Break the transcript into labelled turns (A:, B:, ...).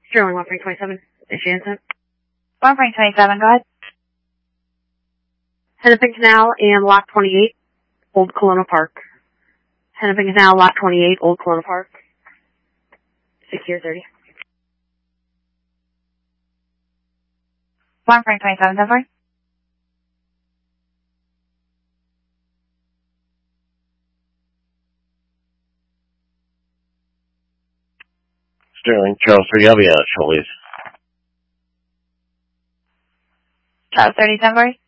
A: Sterling 1.27. Is she instant?
B: 1.27, go ahead.
A: Hennepin Canal and Lot 28, Old Colonna Park. Hennepin Canal, Lot 28, Old Colonna Park. 6-30.
B: 1.27, so far.
C: Sterling, Charles 3, I'll be out at Shirley's.
B: Charles 30, so far.